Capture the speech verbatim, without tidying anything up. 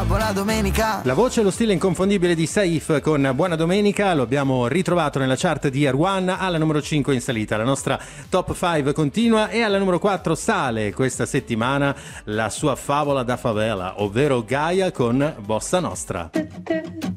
buona domenica. La voce e lo stile inconfondibile di Saif con Buona Domenica lo abbiamo ritrovato nella chart di Air One alla numero cinque in salita. La nostra top cinque continua e alla numero quattro sale questa settimana la sua favola da favela, ovvero Gaia con Bossa Nostra.